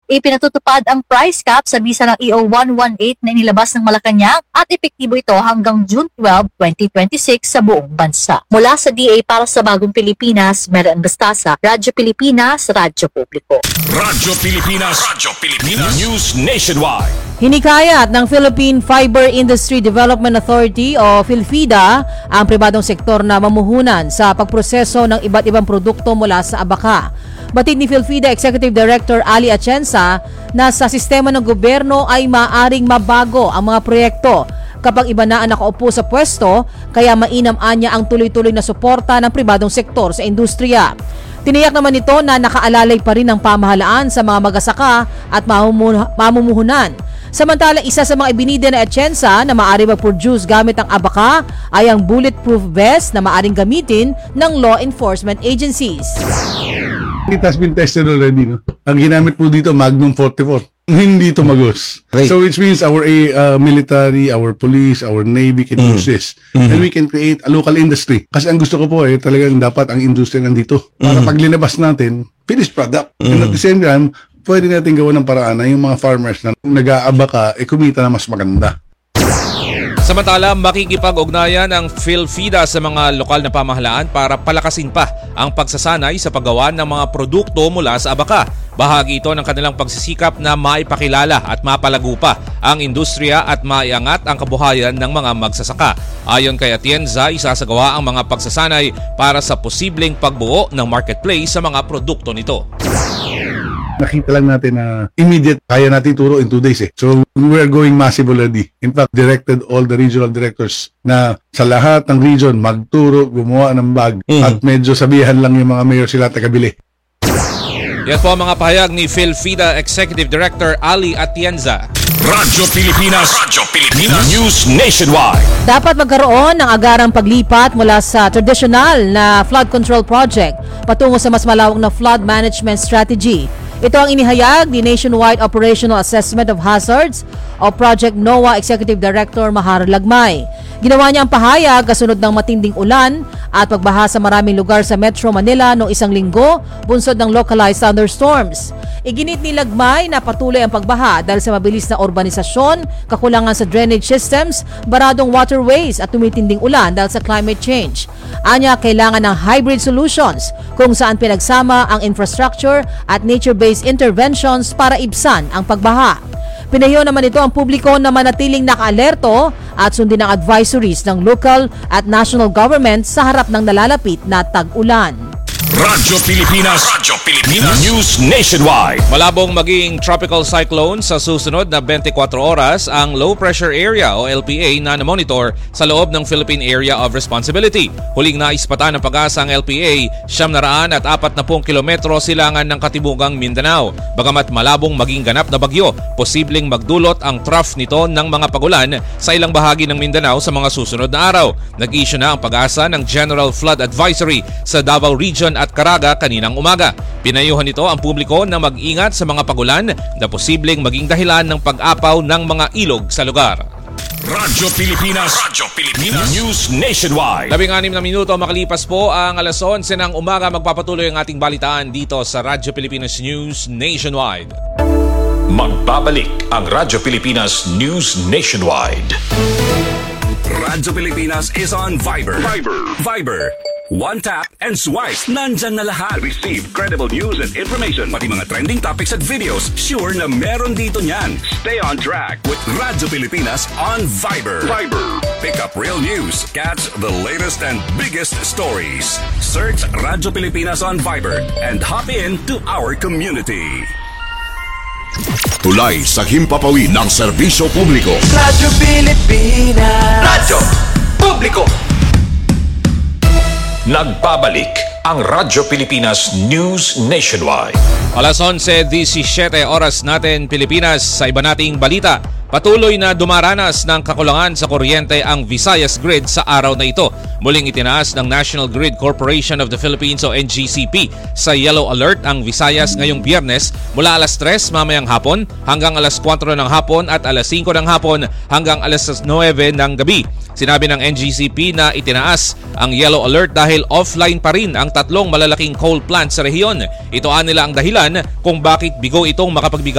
Ipinatutupad ang price cap sa bisa ng EO 118 na inilabas ng Malacanang at epektibo ito hanggang June 12, 2026 sa buong bansa. Mula sa DA para sa Bagong Pilipinas, Mera Anastasa, Radyo Pilipinas, Radyo Publiko. Radyo Pilipinas News Nationwide. Hinikayat ng Philippine Fiber Industry Development Authority o PhilFIDA ang pribadong sektor na mamuhunan sa pagproseso ng iba't ibang produkto mula sa abaka. Batid ni PhilFIDA Executive Director Ali Atienza na sa sistema ng gobyerno ay maaring mabago ang mga proyekto kapag iba na ang nakaupo sa pwesto, kaya mainam-anya ang tuloy-tuloy na suporta ng pribadong sektor sa industriya. Tiniyak naman ito na nakaalalay pa rin ang pamahalaan sa mga magasaka at mamumuhunan. Samantala, isa sa mga ibinida na Atienza na maaari mag-produce gamit ang abaka ay ang bulletproof vest na maaring gamitin ng law enforcement agencies. It has been tested already. No? Ang ginamit po dito, Magnum 44. Hindi tumagos. Right. So which means our military, our police, our navy can use this. And we can create a local industry. Kasi ang gusto ko po talagang dapat ang industry nandito. Para pag linabas natin, finished product. And at the same time, pwede natin gawa ng paraan na yung mga farmers na nag-aabaka, kumita na mas maganda. Samantala, makikipag-ugnayan ang PhilFIDA sa mga lokal na pamahalaan para palakasin pa ang pagsasanay sa paggawa ng mga produkto mula sa abaka. Bahagi ito ng kanilang pagsisikap na maipakilala at mapalago pa ang industriya at maiangat ang kabuhayan ng mga magsasaka. Ayon kay Atienza, isasagawa ang mga pagsasanay para sa posibleng pagbuo ng marketplace sa mga produkto nito. Nakita lang natin na immediate kaya natin turo in 2 days. So we are going massive already. In fact, directed all the regional directors na sa lahat ng region magturo, gumawa ng bag at medyo sabihan lang yung mga mayor sila tagabili. Yan po ang mga pahayag ni PhilFIDA Executive Director Ali Atienza. Radyo Pilipinas News Nationwide. Dapat magkaroon ng agarang paglipat mula sa traditional na flood control project patungo sa mas malawak na flood management strategy. Ito ang inihayag ni Nationwide Operational Assessment of Hazards o Project NOAA Executive Director Mahar Lagmay. Ginawa niya ang pahayag kasunod ng matinding ulan at pagbaha sa maraming lugar sa Metro Manila noong 1 linggo, bunsod ng localized thunderstorms. Iginit ni Lagmay na patuloy ang pagbaha dahil sa mabilis na urbanisasyon, kakulangan sa drainage systems, baradong waterways at tumitinding ulan dahil sa climate change. Anya, kailangan ng hybrid solutions kung saan pinagsama ang infrastructure at nature-based interventions para ibsan ang pagbaha. Pinahiyo naman ito ang publiko na manatiling nakaalerto at sundin ang advisories ng local at national government sa harap ng nalalapit na tag-ulan. Radyo Pilipinas News Nationwide. Malabong maging tropical cyclone sa susunod na 24 oras ang low pressure area o LPA na namonitor sa loob ng Philippine Area of Responsibility. Huling naispatan ng pag-asa ang LPA, 740 kilometro silangan ng Katimugang Mindanao. Bagamat malabong maging ganap na bagyo, posibleng magdulot ang trough nito ng mga pagulan sa ilang bahagi ng Mindanao sa mga susunod na araw. Nag-issue na ang pag-asa ng General Flood Advisory sa Davao Region at Caraga kaninang umaga. Pinayuhan nito ang publiko na mag-ingat sa mga pagulan na posibleng maging dahilan ng pag-apaw ng mga ilog sa lugar. Radyo Pilipinas News Nationwide. 16 na minuto makalipas po ang alas 11 ng umaga. Magpapatuloy ang ating balitaan dito sa Radyo Pilipinas News Nationwide. Magbabalik ang Radyo Pilipinas News Nationwide. Radyo Pilipinas is on Viber. One tap and swipe. Nandyan na lahat. Receive credible news and information. Pati mga trending topics at videos. Sure na meron dito niyan. Stay on track with Radyo Pilipinas on Viber. Pick up real news. Catch the latest and biggest stories. Search Radyo Pilipinas on Viber and hop in to our community. Tulay sa himpapawid ng serbisyo publiko. Radyo Pilipinas. Radyo Publiko. Nagbabalik ang Radyo Pilipinas News Nationwide. Alas 11:17 oras natin Pilipinas. Sa iba nating balita, patuloy na dumaranas ng kakulangan sa kuryente ang Visayas Grid sa araw na ito. Muling itinaas ng National Grid Corporation of the Philippines o NGCP sa yellow alert ang Visayas ngayong Biyernes mula alas 3 mamayang hapon hanggang alas 4 ng hapon at alas 5 ng hapon hanggang alas 9 ng gabi. Sinabi ng NGCP na itinaas ang yellow alert dahil offline pa rin ang 3 malalaking coal plants sa rehiyon. Ito nila ang dahilan kung bakit bigo itong makapagbigay